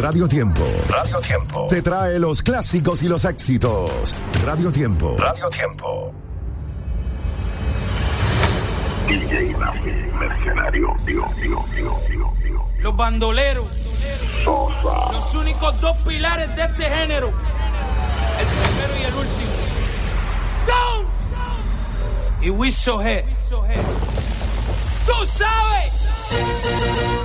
Radio Tiempo. Radio Tiempo. Te trae los clásicos y los éxitos. Radio Tiempo. Radio Tiempo. DJ Nafi, mercenario, digo. Los bandoleros. Sosa. Los únicos dos pilares de este género. El primero y el último. ¡Go! Y Wiso G. ¡Tú sabes!